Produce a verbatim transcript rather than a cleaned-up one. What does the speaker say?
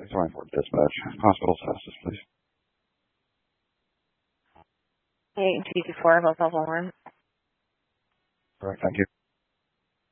twenty-four dispatch. Hospital fastest, please. eight two two four, Hotel one. Correct, thank you.